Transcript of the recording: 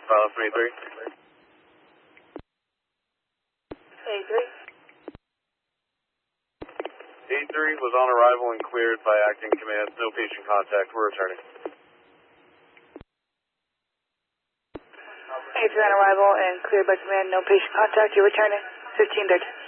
pilot from A3. A3. A3 was on arrival and cleared by acting command. No patient contact. We're returning. A3 on arrival and cleared by command. No patient contact. You're returning. 1530.